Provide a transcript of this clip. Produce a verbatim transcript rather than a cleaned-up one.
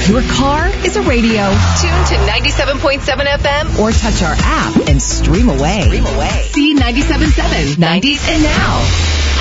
Your car is a radio. Tune to ninety-seven point seven F M or touch our app and stream away. Stream away. See ninety-seven point seven, nineties and now.